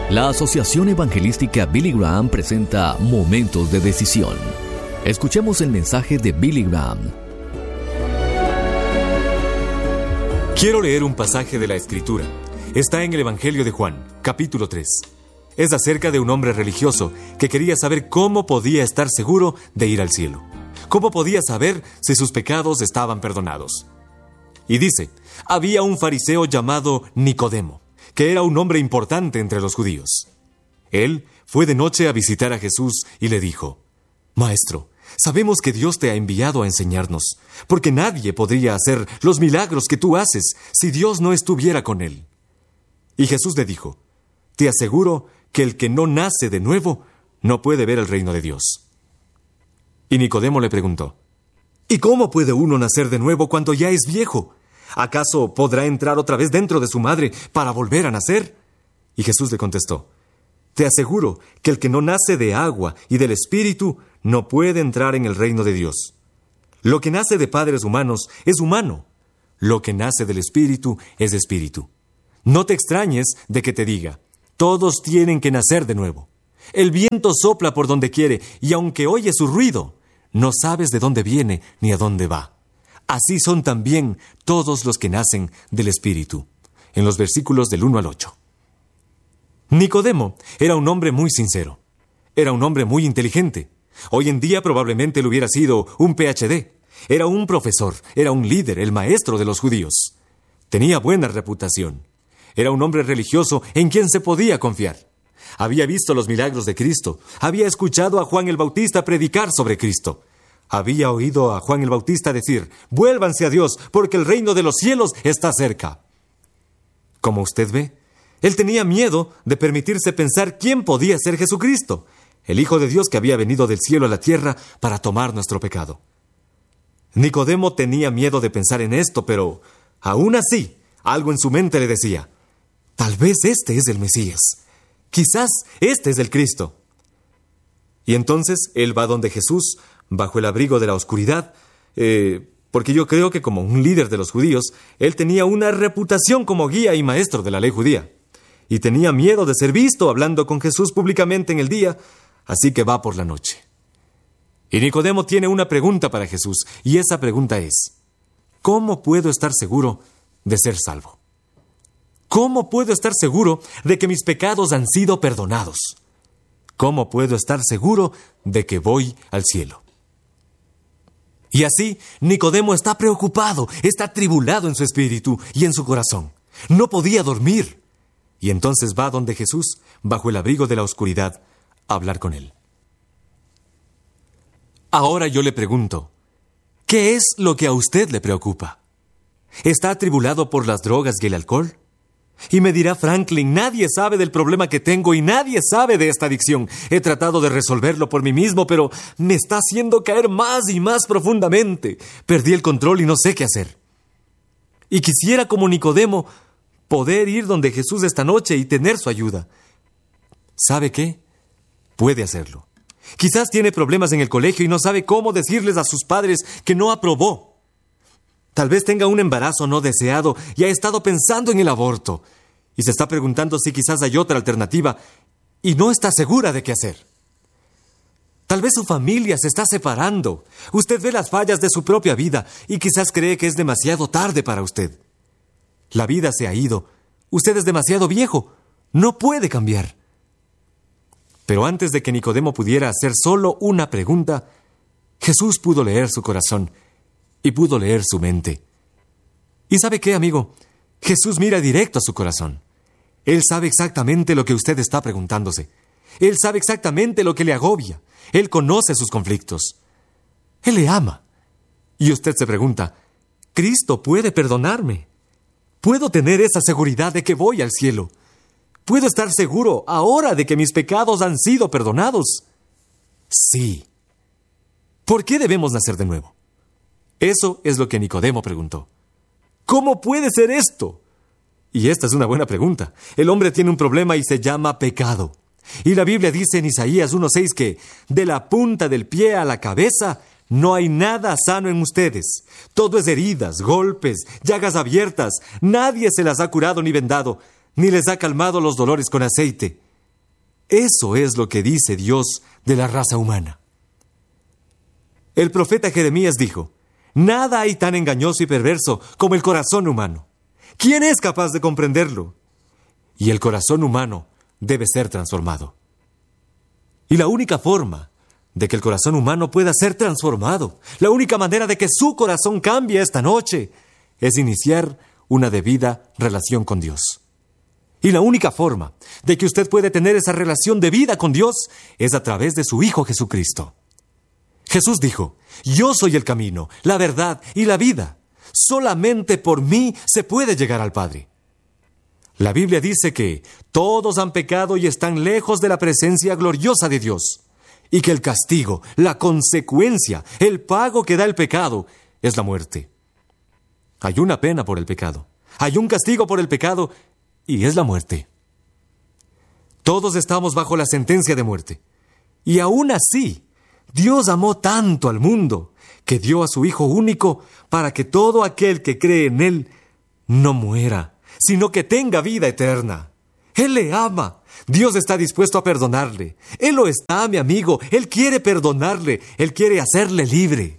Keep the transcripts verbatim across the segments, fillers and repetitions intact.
La Asociación Evangelística Billy Graham presenta Momentos de Decisión. Escuchemos el mensaje de Billy Graham. Quiero leer un pasaje de la Escritura. Está en el Evangelio de Juan, capítulo tres. Es acerca de un hombre religioso que quería saber cómo podía estar seguro de ir al cielo. Cómo podía saber si sus pecados estaban perdonados. Y dice, había un fariseo llamado Nicodemo, que era un hombre importante entre los judíos. Él fue de noche a visitar a Jesús y le dijo, Maestro, sabemos que Dios te ha enviado a enseñarnos, porque nadie podría hacer los milagros que tú haces si Dios no estuviera con él. Y Jesús le dijo, Te aseguro que el que no nace de nuevo no puede ver el reino de Dios. Y Nicodemo le preguntó, ¿Y cómo puede uno nacer de nuevo cuando ya es viejo? ¿Acaso podrá entrar otra vez dentro de su madre para volver a nacer? Y Jesús le contestó, Te aseguro que el que no nace de agua y del Espíritu no puede entrar en el reino de Dios. Lo que nace de padres humanos es humano. Lo que nace del Espíritu es Espíritu. No te extrañes de que te diga, todos tienen que nacer de nuevo. El viento sopla por donde quiere y aunque oyes su ruido, no sabes de dónde viene ni a dónde va. Así son también todos los que nacen del Espíritu. En los versículos del uno al ocho. Nicodemo era un hombre muy sincero. Era un hombre muy inteligente. Hoy en día probablemente él hubiera sido un P H D. Era un profesor, era un líder, el maestro de los judíos. Tenía buena reputación. Era un hombre religioso en quien se podía confiar. Había visto los milagros de Cristo. Había escuchado a Juan el Bautista predicar sobre Cristo. Había oído a Juan el Bautista decir, vuélvanse a Dios, porque el reino de los cielos está cerca. Como usted ve, él tenía miedo de permitirse pensar quién podía ser Jesucristo, el Hijo de Dios que había venido del cielo a la tierra para tomar nuestro pecado. Nicodemo tenía miedo de pensar en esto, pero aún así, algo en su mente le decía, tal vez este es el Mesías, quizás este es el Cristo. Y entonces él va donde Jesús, bajo el abrigo de la oscuridad, eh, porque yo creo que como un líder de los judíos, él tenía una reputación como guía y maestro de la ley judía, y tenía miedo de ser visto hablando con Jesús públicamente en el día, así que va por la noche. Y Nicodemo tiene una pregunta para Jesús, y esa pregunta es, ¿cómo puedo estar seguro de ser salvo? ¿Cómo puedo estar seguro de que mis pecados han sido perdonados? ¿Cómo puedo estar seguro de que voy al cielo? Y así, Nicodemo está preocupado, está atribulado en su espíritu y en su corazón. No podía dormir. Y entonces va donde Jesús, bajo el abrigo de la oscuridad, a hablar con él. Ahora yo le pregunto, ¿qué es lo que a usted le preocupa? ¿Está atribulado por las drogas y el alcohol? Y me dirá Franklin, nadie sabe del problema que tengo y nadie sabe de esta adicción. He tratado de resolverlo por mí mismo, pero me está haciendo caer más y más profundamente. Perdí el control y no sé qué hacer. Y quisiera, como Nicodemo, poder ir donde Jesús esta noche y tener su ayuda. ¿Sabe qué? Puede hacerlo. Quizás tiene problemas en el colegio y no sabe cómo decirles a sus padres que no aprobó. Tal vez tenga un embarazo no deseado y ha estado pensando en el aborto. Y se está preguntando si quizás hay otra alternativa y no está segura de qué hacer. Tal vez su familia se está separando. Usted ve las fallas de su propia vida y quizás cree que es demasiado tarde para usted. La vida se ha ido. Usted es demasiado viejo. No puede cambiar. Pero antes de que Nicodemo pudiera hacer solo una pregunta, Jesús pudo leer su corazón y pudo leer su mente. ¿Y sabe qué, amigo? Jesús mira directo a su corazón. Él sabe exactamente lo que usted está preguntándose. Él sabe exactamente lo que le agobia. Él conoce sus conflictos. Él le ama. Y usted se pregunta, ¿Cristo puede perdonarme? ¿Puedo tener esa seguridad de que voy al cielo? ¿Puedo estar seguro ahora de que mis pecados han sido perdonados? Sí. ¿Por qué debemos nacer de nuevo? Eso es lo que Nicodemo preguntó. ¿Cómo puede ser esto? Y esta es una buena pregunta. El hombre tiene un problema y se llama pecado. Y la Biblia dice en Isaías uno seis que de la punta del pie a la cabeza no hay nada sano en ustedes. Todo es heridas, golpes, llagas abiertas. Nadie se las ha curado ni vendado, ni les ha calmado los dolores con aceite. Eso es lo que dice Dios de la raza humana. El profeta Jeremías dijo: nada hay tan engañoso y perverso como el corazón humano. ¿Quién es capaz de comprenderlo? Y el corazón humano debe ser transformado. Y la única forma de que el corazón humano pueda ser transformado, la única manera de que su corazón cambie esta noche, es iniciar una debida relación con Dios. Y la única forma de que usted puede tener esa relación de vida con Dios es a través de su Hijo Jesucristo. Jesús dijo: yo soy el camino, la verdad y la vida. Solamente por mí se puede llegar al Padre. La Biblia dice que todos han pecado y están lejos de la presencia gloriosa de Dios, y que el castigo, la consecuencia, el pago que da el pecado es la muerte. Hay una pena por el pecado, hay un castigo por el pecado, y es la muerte. Todos estamos bajo la sentencia de muerte. Y aún así, Dios amó tanto al mundo que dio a su Hijo único para que todo aquel que cree en Él no muera, sino que tenga vida eterna. Él le ama. Dios está dispuesto a perdonarle. Él lo está, mi amigo. Él quiere perdonarle. Él quiere hacerle libre.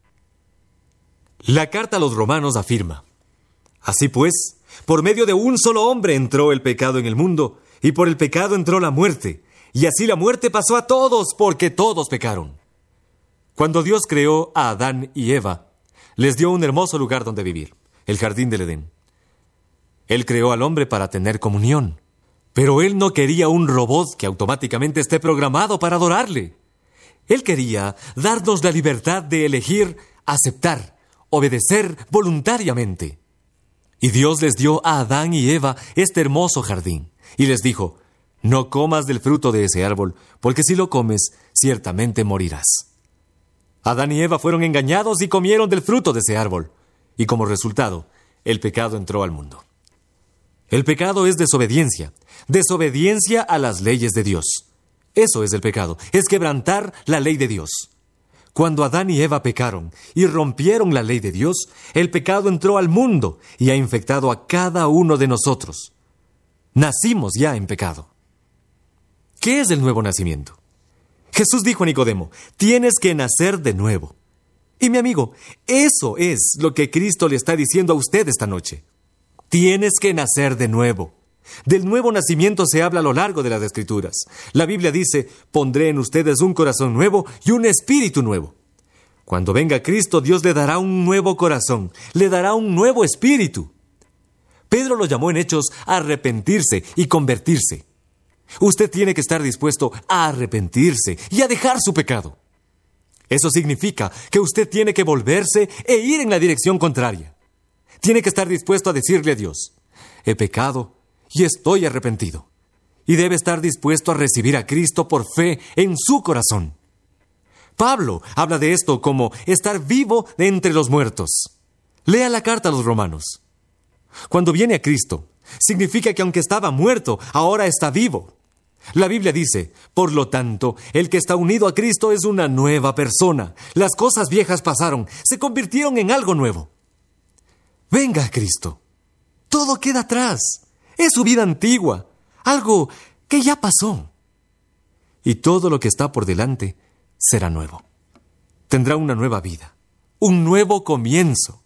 La carta a los Romanos afirma: así pues, por medio de un solo hombre entró el pecado en el mundo, y por el pecado entró la muerte, y así la muerte pasó a todos, porque todos pecaron. Cuando Dios creó a Adán y Eva, les dio un hermoso lugar donde vivir, el jardín del Edén. Él creó al hombre para tener comunión, pero Él no quería un robot que automáticamente esté programado para adorarle. Él quería darnos la libertad de elegir, aceptar, obedecer voluntariamente. Y Dios les dio a Adán y Eva este hermoso jardín, y les dijo: no comas del fruto de ese árbol, porque si lo comes, ciertamente morirás. Adán y Eva fueron engañados y comieron del fruto de ese árbol, y como resultado, el pecado entró al mundo. El pecado es desobediencia, desobediencia a las leyes de Dios. Eso es el pecado, es quebrantar la ley de Dios. Cuando Adán y Eva pecaron y rompieron la ley de Dios, el pecado entró al mundo y ha infectado a cada uno de nosotros. Nacimos ya en pecado. ¿Qué es el nuevo nacimiento? Jesús dijo a Nicodemo: tienes que nacer de nuevo. Y mi amigo, eso es lo que Cristo le está diciendo a usted esta noche. Tienes que nacer de nuevo. Del nuevo nacimiento se habla a lo largo de las Escrituras. La Biblia dice: pondré en ustedes un corazón nuevo y un espíritu nuevo. Cuando venga Cristo, Dios le dará un nuevo corazón, le dará un nuevo espíritu. Pedro lo llamó en Hechos a arrepentirse y convertirse. Usted tiene que estar dispuesto a arrepentirse y a dejar su pecado. Eso significa que usted tiene que volverse e ir en la dirección contraria. Tiene que estar dispuesto a decirle a Dios: he pecado y estoy arrepentido. Y debe estar dispuesto a recibir a Cristo por fe en su corazón. Pablo habla de esto como estar vivo de entre los muertos. Lea la carta a los Romanos. Cuando viene a Cristo, significa que aunque estaba muerto, ahora está vivo. La Biblia dice: por lo tanto, el que está unido a Cristo es una nueva persona. Las cosas viejas pasaron, se convirtieron en algo nuevo. Venga a Cristo. Todo queda atrás. Es su vida antigua, algo que ya pasó. Y todo lo que está por delante será nuevo. Tendrá una nueva vida, un nuevo comienzo.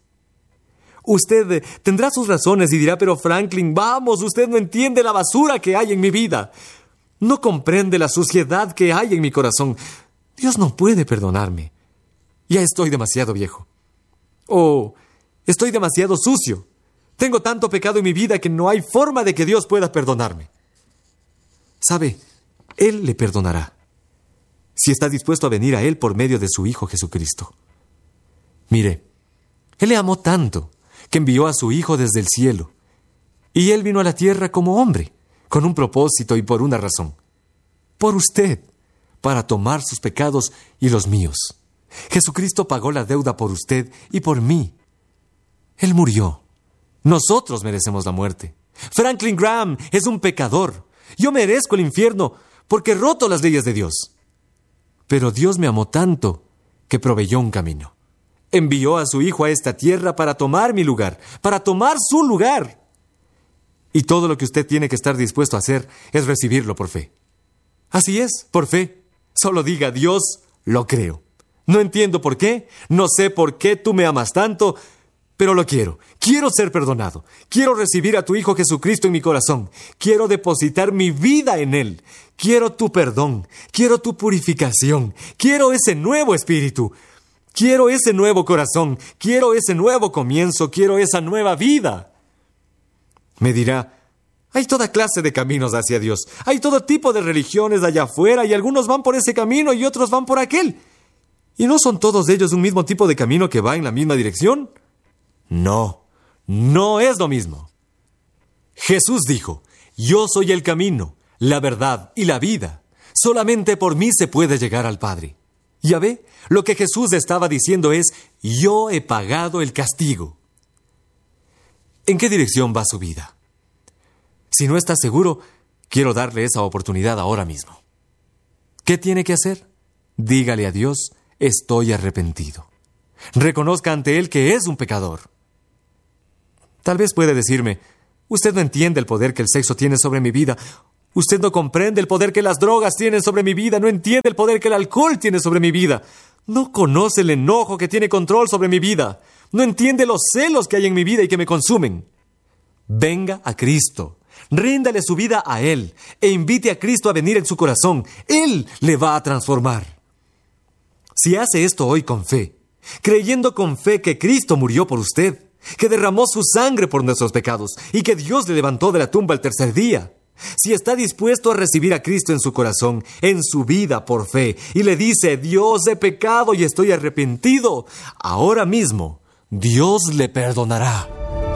Usted tendrá sus razones y dirá: pero Franklin, vamos, usted no entiende la basura que hay en mi vida. No comprende la suciedad que hay en mi corazón. Dios no puede perdonarme. Ya estoy demasiado viejo. O estoy demasiado sucio. Tengo tanto pecado en mi vida que no hay forma de que Dios pueda perdonarme. ¿Sabe? Él le perdonará, si está dispuesto a venir a Él por medio de su Hijo Jesucristo. Mire, Él le amó tanto que envió a su Hijo desde el cielo. Y Él vino a la tierra como hombre, con un propósito y por una razón. Por usted, para tomar sus pecados y los míos. Jesucristo pagó la deuda por usted y por mí. Él murió. Nosotros merecemos la muerte. Franklin Graham es un pecador. Yo merezco el infierno porque he roto las leyes de Dios. Pero Dios me amó tanto que proveyó un camino. Envió a su Hijo a esta tierra para tomar mi lugar, para tomar su lugar. Y todo lo que usted tiene que estar dispuesto a hacer es recibirlo por fe. Así es, por fe. Solo diga: Dios, lo creo. No entiendo por qué, no sé por qué tú me amas tanto, pero lo quiero. Quiero ser perdonado. Quiero recibir a tu Hijo Jesucristo en mi corazón. Quiero depositar mi vida en Él. Quiero tu perdón. Quiero tu purificación. Quiero ese nuevo espíritu. Quiero ese nuevo corazón. Quiero ese nuevo comienzo. Quiero esa nueva vida. Me dirá: hay toda clase de caminos hacia Dios. Hay todo tipo de religiones allá afuera y algunos van por ese camino y otros van por aquel. ¿Y no son todos ellos un mismo tipo de camino que va en la misma dirección? No, no es lo mismo. Jesús dijo: yo soy el camino, la verdad y la vida. Solamente por mí se puede llegar al Padre. Ya ve, lo que Jesús estaba diciendo es: yo he pagado el castigo. ¿En qué dirección va su vida? Si no está seguro, quiero darle esa oportunidad ahora mismo. ¿Qué tiene que hacer? Dígale a Dios: estoy arrepentido. Reconozca ante Él que es un pecador. Tal vez puede decirme: usted no entiende el poder que el sexo tiene sobre mi vida. Usted no comprende el poder que las drogas tienen sobre mi vida. No entiende el poder que el alcohol tiene sobre mi vida. No conoce el enojo que tiene control sobre mi vida. No entiende los celos que hay en mi vida y que me consumen. Venga a Cristo. Ríndale su vida a Él e invite a Cristo a venir en su corazón. Él le va a transformar. Si hace esto hoy con fe, creyendo con fe que Cristo murió por usted, que derramó su sangre por nuestros pecados y que Dios le levantó de la tumba el tercer día, si está dispuesto a recibir a Cristo en su corazón, en su vida por fe, y le dice: Dios, he pecado y estoy arrepentido, ahora mismo Dios le perdonará.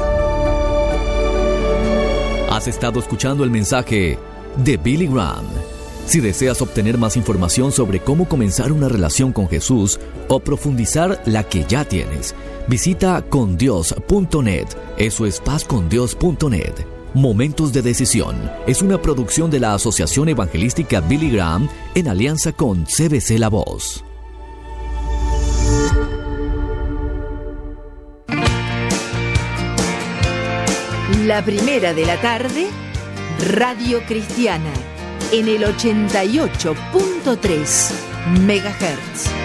Has estado escuchando el mensaje de Billy Graham. Si deseas obtener más información sobre cómo comenzar una relación con Jesús o profundizar la que ya tienes, visita con dios punto net. Eso es paz con dios punto net. Momentos de Decisión es una producción de la Asociación Evangelística Billy Graham en alianza con C B C La Voz. La primera de la tarde, Radio Cristiana, en el ochenta y ocho punto tres megahertz.